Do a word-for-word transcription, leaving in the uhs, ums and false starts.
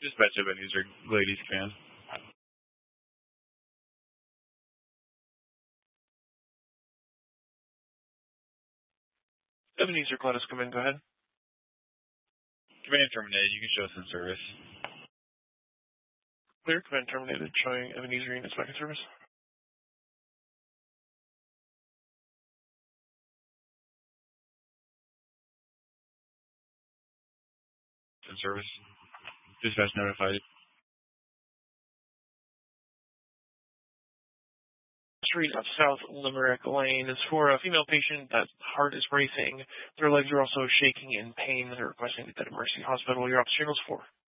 Dispatch of user ladies can. Ebenezer, Gladys, come in. Go ahead. Command terminated. You can show us in service. Clear. Command terminated. Showing Ebenezer units back in service. In service. Dispatch notified. Street of South Limerick Lane is for a female patient that heart is racing. Their legs are also shaking in pain. They're requesting to go to Mercy Hospital. Your officer signals four.